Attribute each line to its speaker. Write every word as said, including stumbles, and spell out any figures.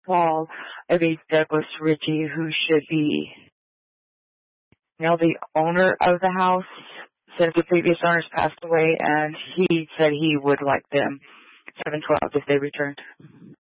Speaker 1: call of a Douglas Ritchie, who should be now the owner of the house, since the previous owners passed away, and he said he would like them seven twelve if they returned.